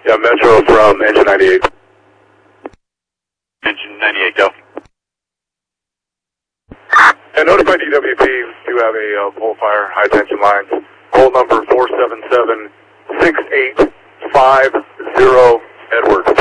Yeah, Metro from Engine 98. Engine 98, go. And notify DWP to have a pole fire, high tension lines. Pole number 4776850, Edward.